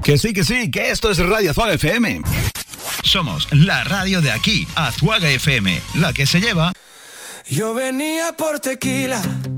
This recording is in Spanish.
Que sí, que esto es Radio Azuaga FM. Somos la radio de aquí, Azuaga FM, la que se lleva. Yo venía por tequila,